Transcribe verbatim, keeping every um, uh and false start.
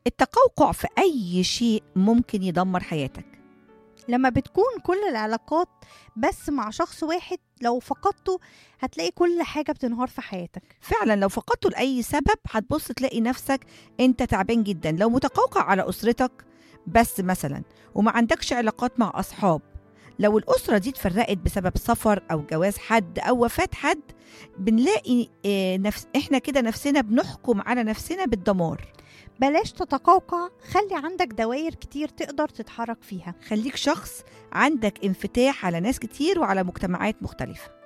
التقوقع في أي شيء ممكن يدمر حياتك. لما بتكون كل العلاقات بس مع شخص واحد، لو فقدته هتلاقي كل حاجة بتنهار في حياتك. فعلا لو فقدته لأي سبب هتبص تلاقي نفسك أنت تعبان جدا. لو متقوقع على أسرتك بس مثلا وما عندكش علاقات مع أصحاب، لو الأسرة دي اتفرقت بسبب سفر أو جواز حد أو وفاة حد، بنلاقي آه، نفس إحنا كده نفسنا بنحكم على نفسنا بالدمار. بلاش تتقوقع، خلي عندك دوائر كتير تقدر تتحرك فيها. خليك شخص عندك انفتاح على ناس كتير وعلى مجتمعات مختلفة.